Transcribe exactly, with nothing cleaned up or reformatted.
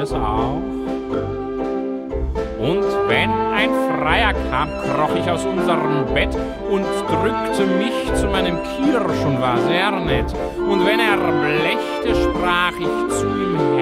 das auch. Und wenn ein Freier kam, kroch ich aus unserem Bett und drückte mich zu meinem Kirsch und war sehr nett. Und wenn er blechte, sprach ich zu ihm